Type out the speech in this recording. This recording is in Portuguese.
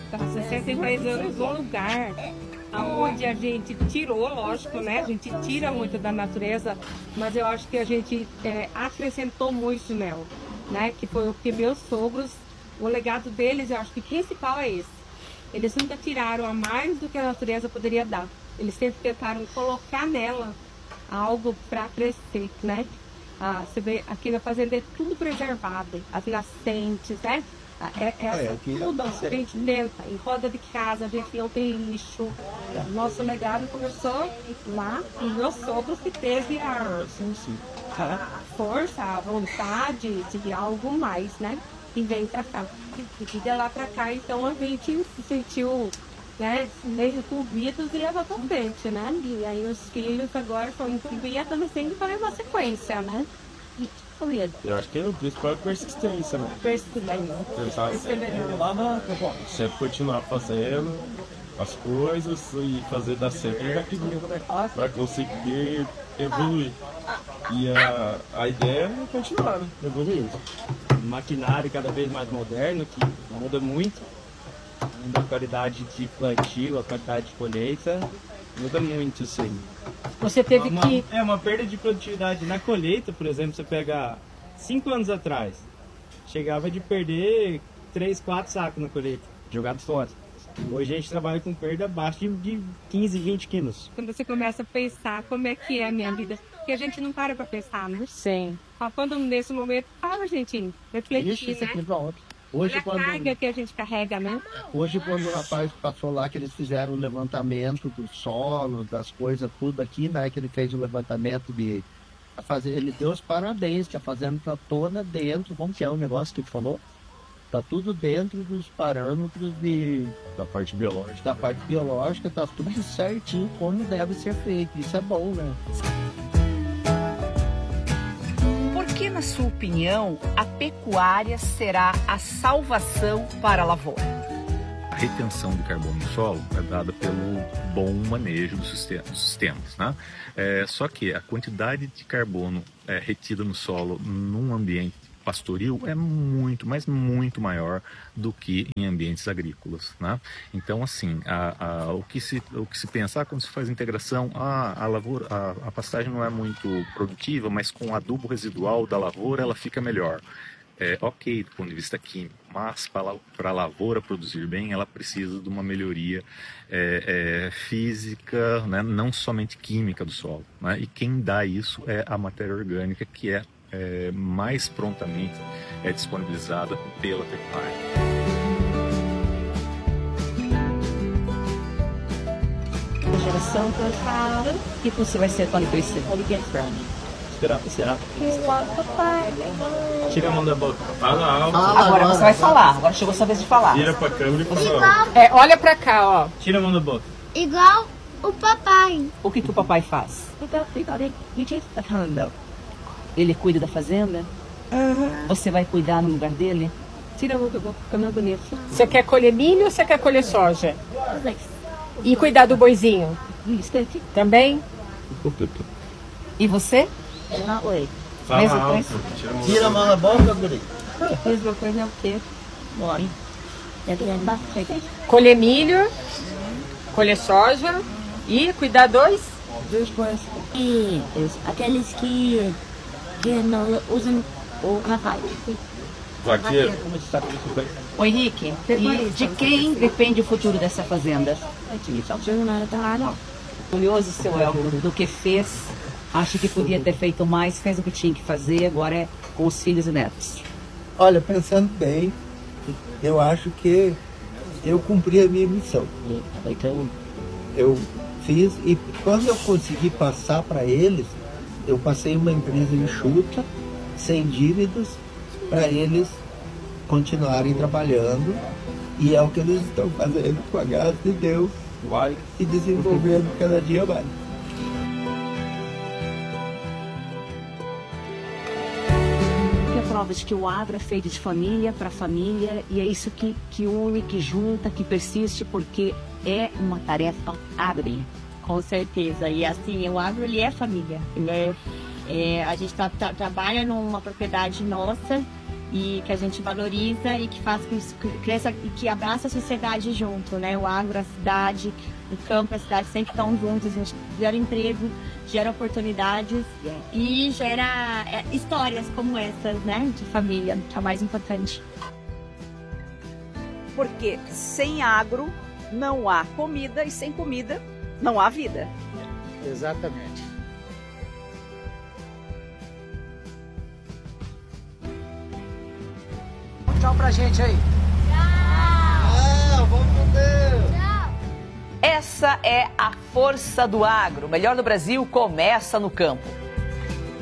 Tá 63 anos no lugar onde a gente tirou, lógico, né? A gente tira muito da natureza, mas eu acho que a gente acrescentou muito nela, né? Que foi o que meus sogros, o legado deles, eu acho que o principal é esse. Eles nunca tiraram a mais do que a natureza poderia dar. Eles sempre tentaram colocar nela algo para crescer, né? Você vê aqui na fazenda é tudo preservado, as nascentes, né? Tudo a gente dentro, em roda de casa, a gente não tem lixo. Nosso legado começou lá e meus sogros que teve a força, a vontade de algo mais, né? E vem pra cá. E de lá pra cá, então a gente se sentiu, né, meio convidados e leva pra frente, né? E aí os filhos agora foram incluir a adolescente para uma sequência, né? Eu acho que o principal é persistência, né? Persistência. Sempre continuar fazendo as coisas e fazer dar certo para conseguir evoluir. E a ideia é continuar, né? Evoluir. Maquinário cada vez mais moderno, que muda muito. Muda a qualidade de plantio, a qualidade de colheita. Muda muito isso aí. Você teve que... É uma perda de produtividade. Na colheita, por exemplo, você pega 5 anos atrás, chegava de perder 3, 4 sacos na colheita, jogados fora. Hoje a gente trabalha com perda abaixo de 15, 20 quilos. Quando você começa a pensar como é que é a minha vida, porque a gente não para pensar, né? Sim. Quando nesse momento, gente, refletir, Isso aqui né? volta. Hoje, A carga que a gente carrega, né? Hoje, quando o rapaz passou lá, que eles fizeram o levantamento do solo, das coisas, tudo aqui, né? Que ele fez o levantamento de fazer, ele deu os parabéns, que a fazenda tá toda dentro, como que é o negócio que ele falou? Tá tudo dentro dos parâmetros Da parte biológica. da parte biológica, tá tudo certinho como deve ser feito. Isso é bom, né? Por que, na sua opinião, a pecuária será a salvação para a lavoura? A retenção de carbono no solo é dada pelo bom manejo dos sistemas, né? Só que a quantidade de carbono retida no solo num ambiente pastoril é muito, mas muito maior do que em ambientes agrícolas, né? Então, assim, o que se pensa quando se faz integração, a lavoura, a pastagem não é muito produtiva, mas com o adubo residual da lavoura ela fica melhor. Ok, do ponto de vista químico, mas para a lavoura produzir bem, ela precisa de uma melhoria física, né? Não somente química do solo, né? E quem dá isso é a matéria orgânica, que é mais prontamente disponibilizada pela pecuária. Geração plantada, o que você vai ser quando crescer? Será? Tira a mão da boca. Fala alto. Agora você vai falar, agora chegou a sua vez de falar. Vira pra câmera e fala alto. Olha pra cá, ó. Tira a mão da boca. Igual o papai. O que o papai faz? Ele cuida da fazenda? Você vai cuidar no lugar dele? Tira a mão da boca, fica mais bonito. Você quer colher milho ou você quer colher soja? E cuidar do boizinho? Também? E você? Fala Mesma alto. coisa? Tira a mão da boca, guri. Mesma coisa é o quê? Colher milho, colher soja e cuidar dos? Duas coisas. E aqueles que não usam o papai. Vaqueiro. Ô Henrique, e de quem depende o futuro dessa fazenda? Orgulhoso, seu Elton, do que fez, acha que podia ter feito mais, fez o que tinha que fazer, agora é com os filhos e netos. Olha, pensando bem, eu acho que eu cumpri a minha missão. Então, Eu fiz, e quando eu consegui passar para eles, eu passei uma empresa enxuta, sem dívidas, para eles continuarem trabalhando, e é o que eles estão fazendo com a graça de Deus, vai se desenvolvendo cada dia mais. que é prova de que o agro é feito de família para família, e é isso que une, que junta, que persiste, porque é uma tarefa árdua. Com certeza, e assim, o agro ele é família, né? A gente trabalha numa propriedade nossa e que a gente valoriza e que faz que isso cresça e que abraça a sociedade junto, né? O agro, a cidade, o campo, a cidade sempre estão juntos, a gente gera emprego, gera oportunidades e gera histórias como essas, né? De família, que é o mais importante. Porque sem agro não há comida e sem comida não há vida. Exatamente. Tchau pra gente aí. Tchau, vamos com Deus. Essa é a força do agro. O melhor do Brasil começa no campo.